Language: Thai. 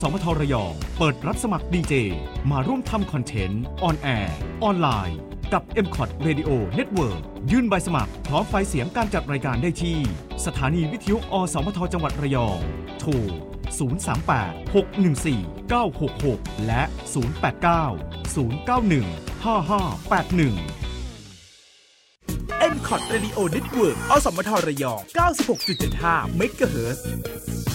สมทระยองเปิดรับสมัครดีเจมาร่วมทำคอนเทนต์ออนแอร์ออนไลน์กับ MCOT Radio Network ยื่นใบสมัครพร้อมไฟล์เสียงการจัดรายการได้ที่สถานีวิทยุอสมทจังหวัดระยองโทร038-614-966 และ 089-091-5581 MCOT Radio Network อสมทระยอง 96.75 เมกะเฮิรตซ์